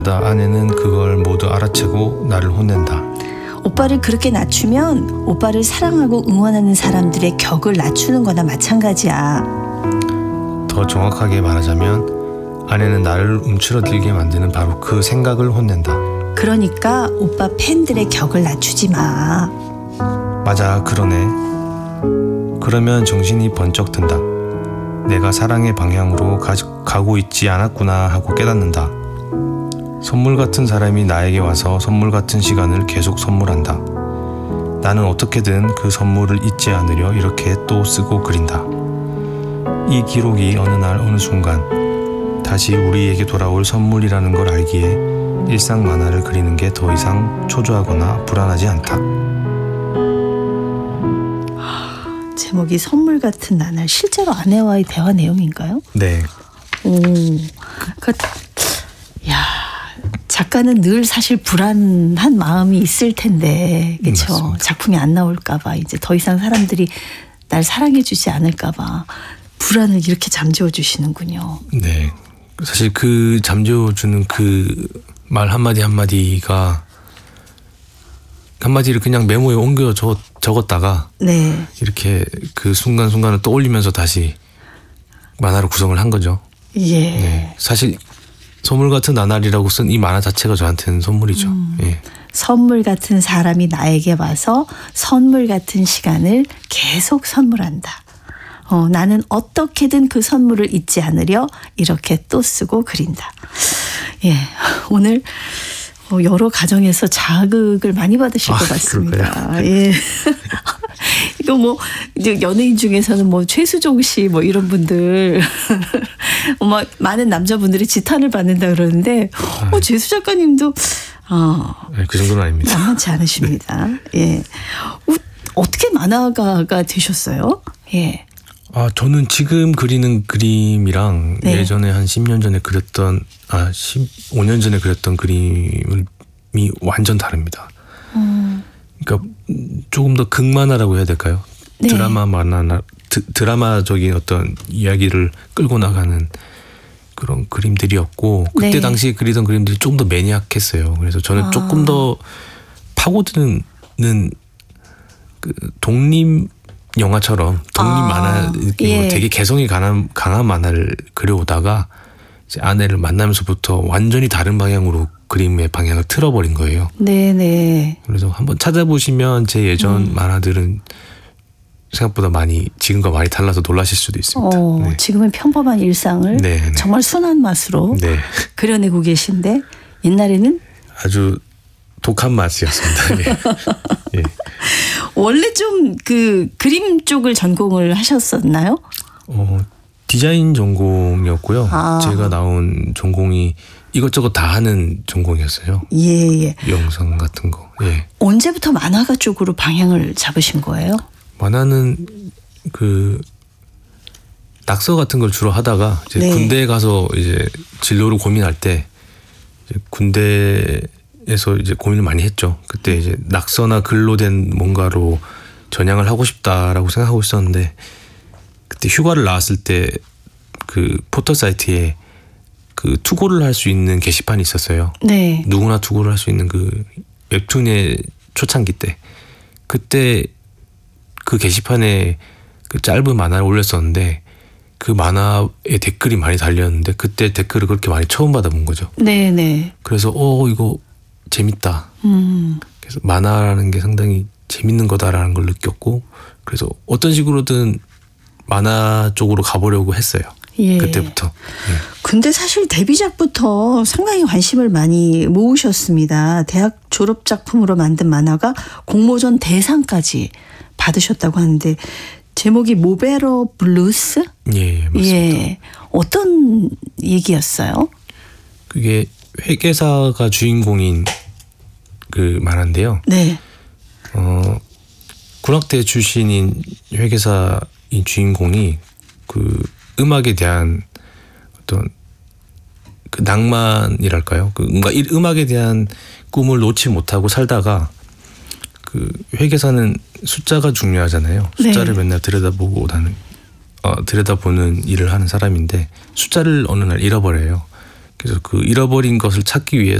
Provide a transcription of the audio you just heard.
아내는 그걸 모두 알아채고 나를 혼낸다. 오빠를 그렇게 낮추면 오빠를 사랑하고 응원하는 사람들의 격을 낮추는 거나 마찬가지야. 더 정확하게 말하자면 아내는 나를 움츠러들게 만드는 바로 그 생각을 혼낸다. 그러니까 오빠 팬들의 격을 낮추지 마. 맞아, 그러네. 그러면 정신이 번쩍 든다. 내가 사랑의 방향으로 가고 있지 않았구나 하고 깨닫는다. 선물 같은 사람이 나에게 와서 선물 같은 시간을 계속 선물한다. 나는 어떻게든 그 선물을 잊지 않으려 이렇게 또 쓰고 그린다. 이 기록이 어느 날 어느 순간 다시 우리에게 돌아올 선물이라는 걸 알기에 일상 만화를 그리는 게 더 이상 초조하거나 불안하지 않다. 제목이 선물 같은 나날. 실제로 아내와의 대화 내용인가요? 네. 야, 작가는 늘 사실 불안한 마음이 있을 텐데, 그렇죠? 작품이 안 나올까봐, 이제 더 이상 사람들이 날 사랑해주지 않을까봐 불안을 이렇게 잠재워 주시는군요. 네. 사실 그 잠재워주는 그 말 한마디 한마디가 한마디를 그냥 메모에 옮겨 적었다가 네. 이렇게 그 순간순간을 떠올리면서 다시 만화를 구성을 한 거죠. 예. 네. 사실 선물 같은 나날이라고 쓴 이 만화 자체가 저한테는 선물이죠. 예. 선물 같은 사람이 나에게 와서 선물 같은 시간을 계속 선물한다. 나는 어떻게든 그 선물을 잊지 않으려 이렇게 또 쓰고 그린다. 예, 오늘 여러 가정에서 자극을 많이 받으실 것 같습니다. 예. 이거 뭐 이제 연예인 중에서는 뭐 최수종 씨 뭐 이런 분들 뭐 많은 남자분들이 지탄을 받는다 그러는데 재수 작가님도 네, 그 정도는 아닙니다. 만만치 않으십니다. 예. 어떻게 만화가가 되셨어요? 예. 저는 지금 그리는 그림이랑 네. 예전에 한 10년 전에 그렸던 15년 전에 그렸던 그림이 완전 다릅니다. 그러니까 조금 더 극만화라고 해야 될까요? 네. 드라마 만화나 드라마적인 어떤 이야기를 끌고 나가는 그런 그림들이었고 그때 네. 당시에 그리던 그림들이 조금 더 매니악했어요. 그래서 저는 조금 더 파고드는 그 독립 영화처럼 독립 만화 느낌으로 예. 되게 개성이 강한 만화를 그려오다가 이제 아내를 만나면서부터 완전히 다른 방향으로 그림의 방향을 틀어버린 거예요. 네네. 그래서 한번 찾아보시면 제 예전 만화들은 생각보다 많이 지금과 많이 달라서 놀라실 수도 있습니다. 네. 지금은 평범한 일상을 네. 정말 순한 맛으로 네. 그려내고 계신데 옛날에는 아주 독한 맛이었습니다. 예. 예. 원래 좀 그 그림 쪽을 전공을 하셨었나요? 디자인 전공이었고요. 제가 나온 전공이 이것저것 다 하는 전공이었어요. 예. 영상 같은 거. 예. 언제부터 만화가 쪽으로 방향을 잡으신 거예요? 만화는 그 낙서 같은 걸 주로 하다가 이제 네. 군대에 가서 이제 진로를 고민할 때 이제 군대에서 이제 고민을 많이 했죠. 그때 이제 낙서나 글로 된 뭔가로 전향을 하고 싶다라고 생각하고 있었는데 그때 휴가를 나왔을 때 그 포털 사이트에 그 투고를 할 수 있는 게시판이 있었어요. 네. 누구나 투고를 할 수 있는 그 웹툰의 초창기 때 그때 그 게시판에 그 짧은 만화를 올렸었는데 그 만화에 댓글이 많이 달렸는데 그때 댓글을 그렇게 많이 처음 받아본 거죠. 네네. 그래서 이거 재밌다. 그래서 만화라는 게 상당히 재밌는 거다라는 걸 느꼈고 그래서 어떤 식으로든 만화 쪽으로 가보려고 했어요. 예. 그때부터. 예. 근데 사실 데뷔작부터 상당히 관심을 많이 모으셨습니다. 대학 졸업 작품으로 만든 만화가 공모전 대상까지 받으셨다고 하는데 제목이 모베러 블루스? 예, 맞습니다. 예. 어떤 얘기였어요? 그게 회계사가 주인공인 그 만화인데요. 네. 군악대 출신인 회계사인 주인공이 그 음악에 대한 어떤 그 낭만이랄까요? 그 음악에 대한 꿈을 놓지 못하고 살다가 그 회계사는 숫자가 중요하잖아요. 숫자를 맨날 들여다보는 일을 하는 사람인데 숫자를 어느 날 잃어버려요. 그래서 그 잃어버린 것을 찾기 위해서